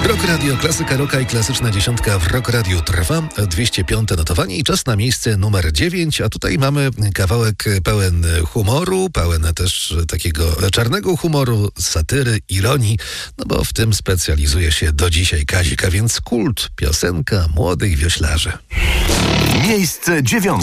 Rock Radio, klasyka rocka i klasyczna dziesiątka w Rock Radio trwa. 205 notowanie i czas na miejsce numer 9, a tutaj mamy kawałek pełen humoru, pełen też takiego czarnego humoru, satyry, ironii, no bo w tym specjalizuje się do dzisiaj Kazik, a więc Kult, piosenka młodych wioślarzy. Miejsce 9.